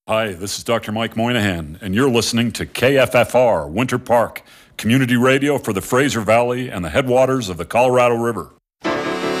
Hi, this is Dr. Mike Moynihan, and you're listening to KFFR, Winter Park, community radio for the Fraser Valley and the headwaters of the Colorado River.